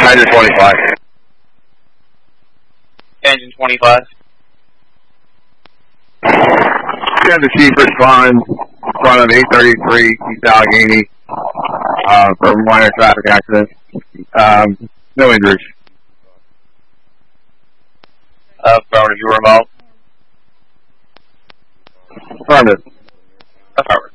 Engine 25. Engine 25. Yeah, the chief responds in front of 833 East Allegheny for a minor traffic accident. No injuries. Affirmative, you were involved. Affirmative. Affirmative.